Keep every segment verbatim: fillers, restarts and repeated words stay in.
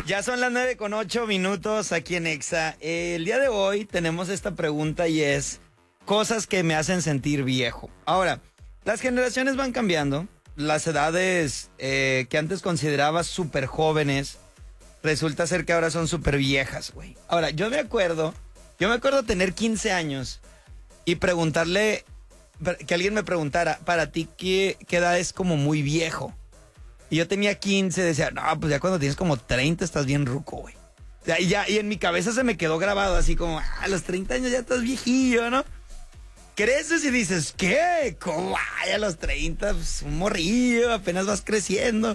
Ya son las nueve con ocho minutos aquí en Exa. Eh, el día de hoy tenemos esta pregunta y es cosas que me hacen sentir viejo. Ahora, las generaciones van cambiando. Las edades eh, que antes considerabas súper jóvenes, resulta ser que ahora son súper viejas, güey. Ahora, yo me acuerdo, yo me acuerdo tener quince años y preguntarle, que alguien me preguntara, para ti, ¿qué, qué edad es como muy viejo? Y yo tenía quince, decía, no, pues ya cuando tienes como treinta estás bien ruco, güey. O sea, y, ya, y en mi cabeza se me quedó grabado así como, ah, a los treinta años ya estás viejillo, ¿no? Creces y dices, ¿qué? ¿Cómo? Ay, a los treinta, pues un morrillo, apenas vas creciendo.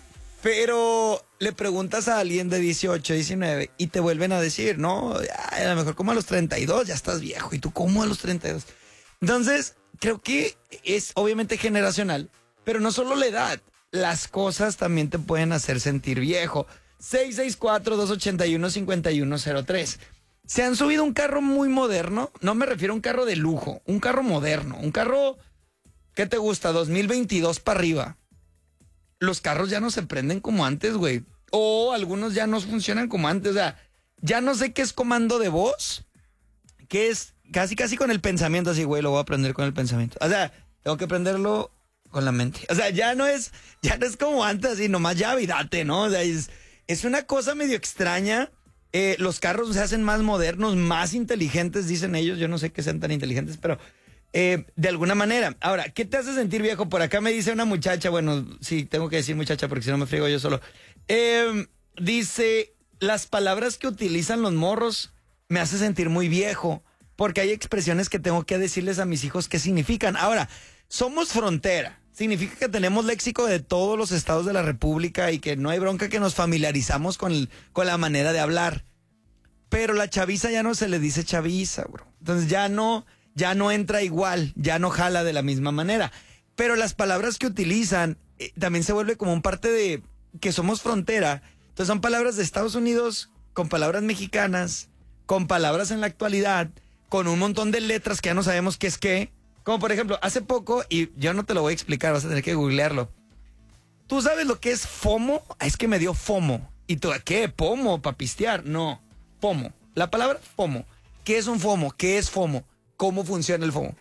Pero le preguntas a alguien de dieciocho, diecinueve y te vuelven a decir, no, a lo mejor como a los treinta y dos ya estás viejo. ¿Y tú cómo a los treinta y dos? Entonces, creo que es obviamente generacional, pero no solo la edad. Las cosas también te pueden hacer sentir viejo. seis seis cuatro, dos ocho uno, cinco uno cero tres. ¿Se han subido un carro muy moderno? No me refiero a un carro de lujo, un carro moderno, un carro, ¿qué te gusta? dos mil veintidós para arriba. Los carros ya no se prenden como antes, güey. O algunos ya no funcionan como antes. O sea, ya no sé qué es comando de voz, qué es casi casi con el pensamiento, así, güey, lo voy a aprender con el pensamiento. O sea, tengo que aprenderlo con la mente. O sea, ya no es, ya no es como antes, así nomás llave y date, ¿no? O sea, es, es una cosa medio extraña. Eh, los carros se hacen más modernos, más inteligentes, dicen ellos. Yo no sé que sean tan inteligentes, pero eh, de alguna manera. Ahora, ¿qué te hace sentir viejo? Por acá me dice una muchacha, bueno, sí, tengo que decir muchacha porque si no me friego yo solo. Eh, dice, las palabras que utilizan los morros me hace sentir muy viejo porque hay expresiones que tengo que decirles a mis hijos qué significan. Ahora, somos frontera. Significa que tenemos léxico de todos los estados de la República y que no hay bronca que nos familiarizamos con, el, con la manera de hablar. Pero la chaviza ya no se le dice chaviza, bro. Entonces ya no, ya no entra igual, ya no jala de la misma manera. Pero las palabras que utilizan eh, también se vuelve como un parte de que somos frontera. Entonces son palabras de Estados Unidos con palabras mexicanas, con palabras en la actualidad, con un montón de letras que ya no sabemos qué es qué. Como por ejemplo, hace poco, y yo no te lo voy a explicar, vas a tener que googlearlo. ¿Tú sabes lo que es FOMO? Es que me dio FOMO. ¿Y tú qué? ¿Pomo? ¿Para pistear? No, FOMO. La palabra FOMO. ¿Qué es un FOMO? ¿Qué es FOMO? ¿Cómo funciona el FOMO?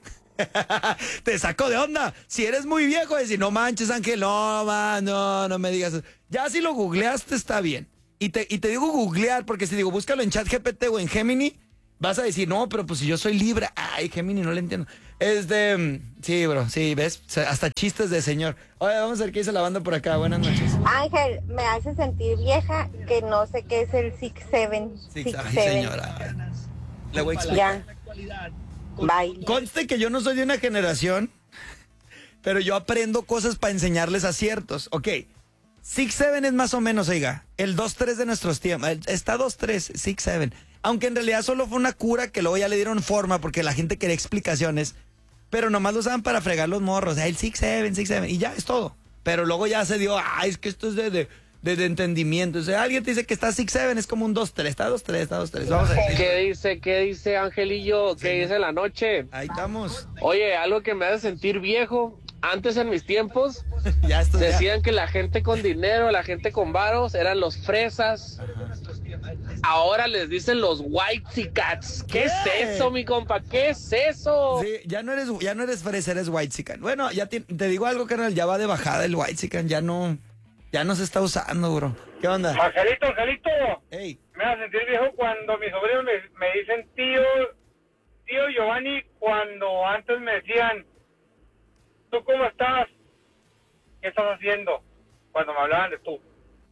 Te saco de onda. Si eres muy viejo, decir, no manches, Ángel, no, man, no, no me digas eso. Ya si lo googleaste está bien. Y te, y te digo googlear, porque si digo, búscalo en ChatGPT o en Gemini, vas a decir, no, pero pues si yo soy Libra. Ay, Gemini, no le entiendo. Este, sí, bro, sí, ¿ves? Hasta chistes de señor. Oye, vamos a ver qué dice la banda por acá. Buenas noches. Ángel, me hace sentir vieja que no sé qué es el six seven. Six, ay, señora. Le voy a explicar. Ya. Bye. Conste que yo no soy de una generación, pero yo aprendo cosas para enseñarles aciertos. Ok, six seven es más o menos, oiga, el dos tres de nuestros tiempos. Está dos tres, six seven. Aunque en realidad solo fue una cura que luego ya le dieron forma porque la gente quería explicaciones. Pero nomás lo usaban para fregar los morros. El six seven, six seven. Y ya es todo. Pero luego ya se dio, ay, es que esto es de, de, de, de entendimiento. O sea, alguien te dice que está six seven, es como un dos tres. Está dos tres, está dos tres. Vamos a ver. ¿Qué dice, qué dice Angelillo? ¿Qué sí. dice la noche? Ahí estamos. Oye, algo que me hace sentir viejo. Antes en mis tiempos ya esto, decían ya. que la gente con dinero, la gente con varos eran los fresas. Ajá. Ahora les dicen los whitexicans. ¿Qué, ¿Qué es eso, mi compa? ¿Qué es eso? Sí, ya no eres, ya no eres fresa, eres whitexican. Bueno, ya te, te digo algo, carnal, ya va de bajada el whitexican, ya no, ya no se está usando, bro. ¿Qué onda? Angelito, Angelito. Hey. Me hace sentir viejo cuando mis sobrinos me, me dicen tío, tío Giovanni, cuando antes me decían, ¿tú cómo estás? ¿Qué estás haciendo? Cuando me hablaban de tú.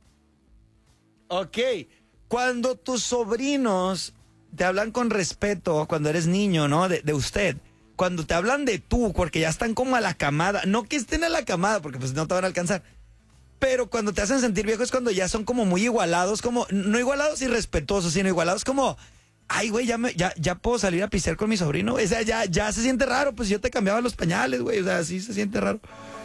Ok, cuando tus sobrinos te hablan con respeto, cuando eres niño, ¿no? De, de usted. Cuando te hablan de tú, porque ya están como a la camada. No que estén a la camada, porque pues no te van a alcanzar. Pero cuando te hacen sentir viejo es cuando ya son como muy igualados, como, no igualados y respetuosos, sino igualados como, ay, güey, ya, me, ya, ya puedo salir a pistear con mi sobrino. O sea, ya, ya se siente raro, pues yo te cambiaba los pañales, güey, o sea, sí se siente raro.